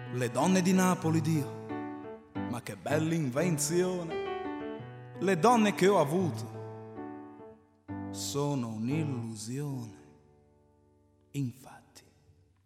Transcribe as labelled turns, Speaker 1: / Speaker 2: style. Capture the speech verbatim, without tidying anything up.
Speaker 1: Le donne di Napoli, Dio, ma che bella invenzione. Le donne che ho avuto sono un'illusione. Infatti